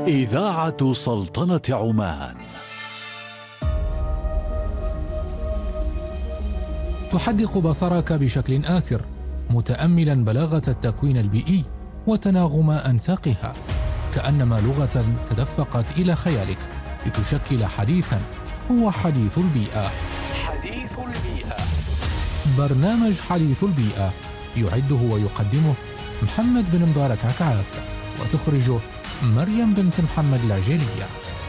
إذاعة سلطنة عمان تحدق بصرك بشكل آسر متأملا بلاغة التكوين البيئي وتناغم أنساقها، كأنما لغة تدفقت إلى خيالك لتشكل حديثا هو حديث البيئة. حديث البيئة، برنامج حديث البيئة يعده ويقدمه محمد بن مبارك عكعاب، وتخرجه مريم بنت محمد العجيلية.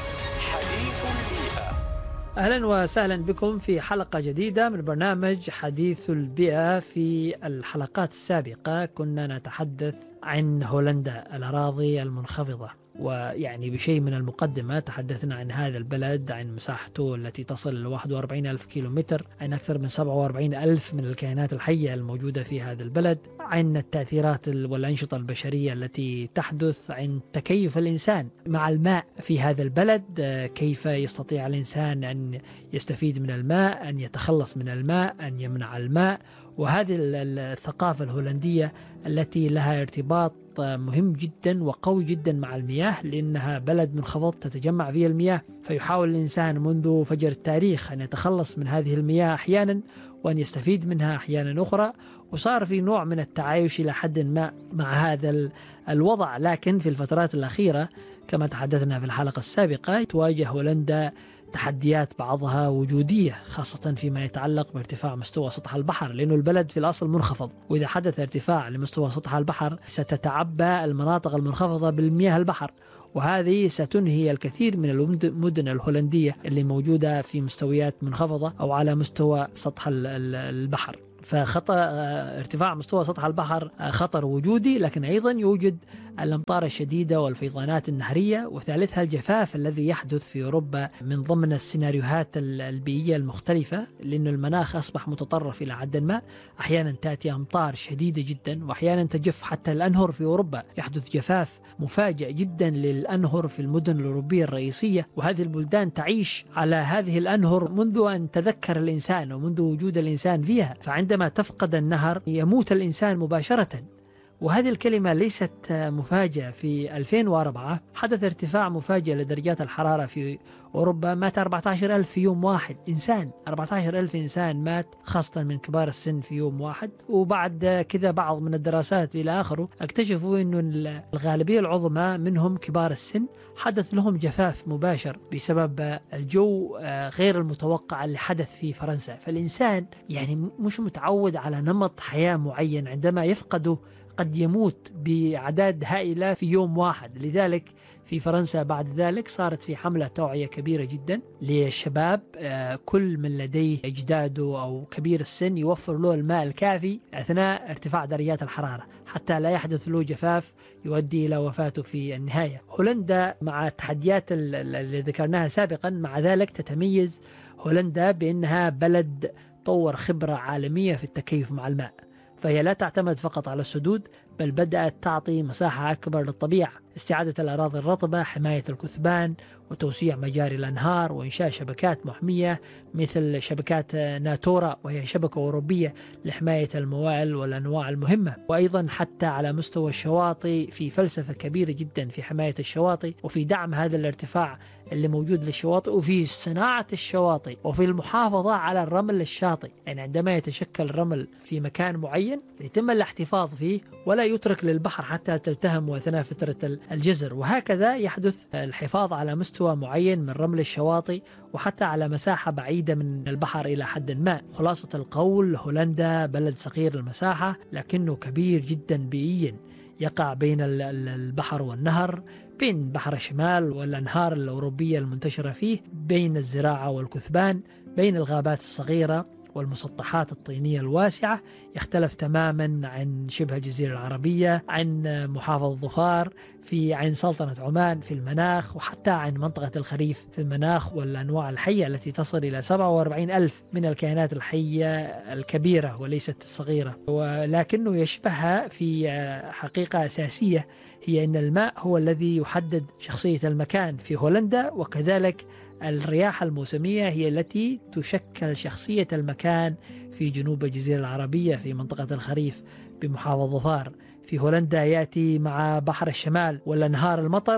حديث البيئة. أهلا وسهلا بكم في حلقة جديدة من برنامج حديث البيئة. في الحلقات السابقة كنا نتحدث عن هولندا، الأراضي المنخفضة، ويعني بشيء من المقدمة تحدثنا عن هذا البلد، عن مساحته التي تصل ل 41 ألف كيلومتر، عن أكثر من 47 ألف من الكائنات الحية الموجودة في هذا البلد، عن التأثيرات والأنشطة البشرية التي تحدث، عن تكيف الإنسان مع الماء في هذا البلد، كيف يستطيع الإنسان أن يستفيد من الماء، أن يتخلص من الماء، أن يمنع الماء. وهذه الثقافة الهولندية التي لها ارتباط مهم جدا وقوي جدا مع المياه، لأنها بلد منخفض تتجمع فيه المياه، فيحاول الإنسان منذ فجر التاريخ أن يتخلص من هذه المياه أحيانا وأن يستفيد منها أحيانا أخرى، وصار في نوع من التعايش إلى حد ما مع هذا الوضع. لكن في الفترات الأخيرة كما تحدثنا في الحلقة السابقة تواجه هولندا تحديات بعضها وجودية، خاصة فيما يتعلق بارتفاع مستوى سطح البحر، لأنه البلد في الأصل منخفض، وإذا حدث ارتفاع لمستوى سطح البحر ستتعبى المناطق المنخفضة بالمياه البحر، وهذه ستنهي الكثير من المدن الهولندية اللي موجودة في مستويات منخفضة أو على مستوى سطح البحر. فخطر ارتفاع مستوى سطح البحر خطر وجودي، لكن أيضا يوجد الأمطار الشديدة والفيضانات النهرية، وثالثها الجفاف الذي يحدث في أوروبا من ضمن السيناريوهات البيئية المختلفة، لأن المناخ أصبح متطرف إلى حد ما. أحيانا تأتي أمطار شديدة جدا، وأحيانا تجف حتى الأنهر في أوروبا، يحدث جفاف مفاجئ جدا للأنهر في المدن الأوروبية الرئيسية، وهذه البلدان تعيش على هذه الأنهر منذ أن تذكر الإنسان ومنذ وجود الإنسان فيها، فعندما تفقد النهر يموت الإنسان مباشرة. وهذه الكلمة ليست مفاجأة. في 2004 حدث ارتفاع مفاجئ لدرجات الحرارة في أوروبا، مات 14 ألف في يوم واحد إنسان، 14 ألف إنسان مات، خاصة من كبار السن في يوم واحد. وبعد كذا بعض من الدراسات إلى آخره اكتشفوا أن الغالبية العظمى منهم كبار السن حدث لهم جفاف مباشر بسبب الجو غير المتوقع اللي حدث في فرنسا. فالإنسان يعني مش متعود على نمط حياة معين، عندما يفقده قد يموت بأعداد هائلة في يوم واحد. لذلك في فرنسا بعد ذلك صارت في حملة توعية كبيرة جدا للشباب، كل من لديه أجداده أو كبير السن يوفر له الماء الكافي أثناء ارتفاع درجات الحرارة حتى لا يحدث له جفاف يؤدي إلى وفاته في النهاية. هولندا مع التحديات اللي ذكرناها سابقا، مع ذلك تتميز هولندا بأنها بلد طور خبرة عالمية في التكيف مع الماء، فهي لا تعتمد فقط على السدود، بل بدأت تعطي مساحة أكبر للطبيعة، استعادة الأراضي الرطبة، حماية الكثبان، وتوسيع مجاري الأنهار، وإنشاء شبكات محمية مثل شبكات ناتورا، وهي شبكة أوروبية لحماية الموائل والأنواع المهمة. وأيضا حتى على مستوى الشواطئ في فلسفة كبيرة جدا في حماية الشواطئ، وفي دعم هذا الارتفاع اللي موجود للشواطئ، وفي صناعة الشواطئ، وفي المحافظة على الرمل الشاطئ. يعني عندما يتشكل الرمل في مكان معين يتم الاحتفاظ فيه ولا يترك للبحر حتى تلتهم أثناء فترة الجزر، وهكذا يحدث الحفاظ على مستوى معين من رمل الشواطئ وحتى على مساحة بعيدة من البحر إلى حد ما. خلاصة القول، هولندا بلد صغير المساحة لكنه كبير جدا بيئيا، يقع بين البحر والنهر، بين بحر الشمال والأنهار الأوروبية المنتشرة فيه، بين الزراعة والكثبان، بين الغابات الصغيرة والمسطحات الطينية الواسعة. يختلف تماما عن شبه الجزيرة العربية، عن محافظة ظفار، عن سلطنة عمان في المناخ، وحتى عن منطقة الخريف في المناخ والأنواع الحية التي تصل إلى 47 ألف من الكائنات الحية الكبيرة وليست الصغيرة. ولكنه يشبهها في حقيقة أساسية، هي أن الماء هو الذي يحدد شخصية المكان في هولندا، وكذلك الرياح الموسمية هي التي تشكل شخصية المكان في جنوب الجزيرة العربية في منطقة الخريف بمحافظة ظفار. في هولندا يأتي مع بحر الشمال والأنهار المطر،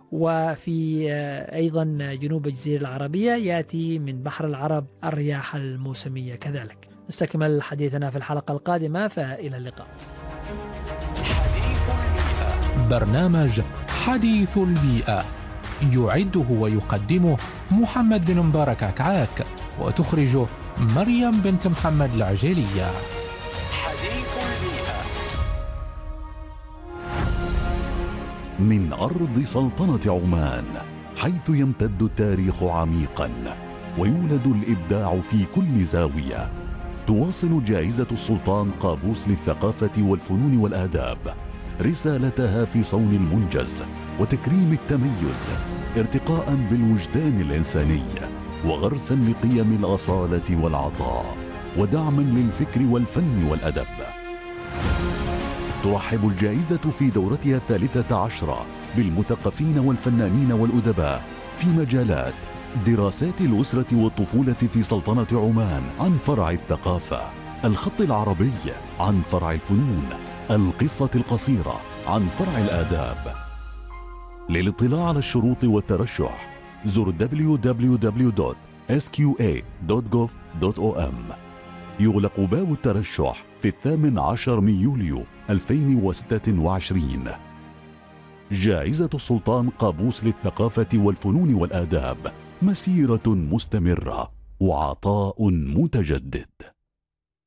وفي أيضا جنوب الجزيرة العربية يأتي من بحر العرب الرياح الموسمية كذلك. نستكمل حديثنا في الحلقة القادمة، فإلى اللقاء. حديث البيئة. برنامج حديث البيئة يعده ويقدمه محمد بن مبارك عكعاك، وتخرجه مريم بنت محمد العجيلية. حديث البيئة. من أرض سلطنة عمان، حيث يمتد التاريخ عميقا ويولد الإبداع في كل زاوية، تواصل جائزة السلطان قابوس للثقافة والفنون والآداب رسالتها في صون المنجز وتكريم التميز، ارتقاء بالوجدان الإنساني وغرسا لقيم الأصالة والعطاء ودعما للفكر والفن والأدب. ترحب الجائزة في دورتها 13 بالمثقفين والفنانين والأدباء في مجالات دراسات الأسرة والطفولة في سلطنة عمان عن فرع الثقافة، الخط العربي عن فرع الفنون، القصة القصيرة عن فرع الآداب. للاطلاع على الشروط والترشح زر www.sqa.gov.om. يغلق باب الترشح في 18 من يوليو 2026. جائزة السلطان قابوس للثقافة والفنون والآداب، مسيرة مستمرة وعطاء متجدد.